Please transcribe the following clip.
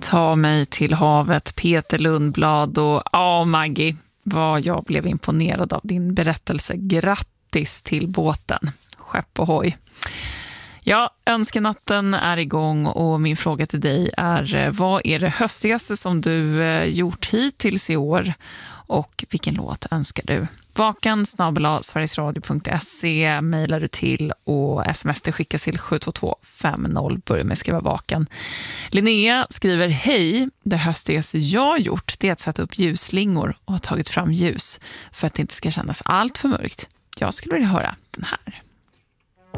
Ta mig till havet, Peter Lundblad och Maggie, vad jag blev imponerad av din berättelse. Grattis till båten, skepp och hoj. Ja, önskenatten är igång och min fråga till dig är: vad är det höstigaste som du gjort hittills i år och vilken låt önskar du? vaken@sverigesradio.se mejlar du till och sms det skickas till 72250. Börja med att skriva vaken. Linnea skriver: hej, det höstigaste jag gjort det är att sätta upp ljusslingor och ha tagit fram ljus för att det inte ska kännas allt för mörkt. Jag skulle vilja höra den här.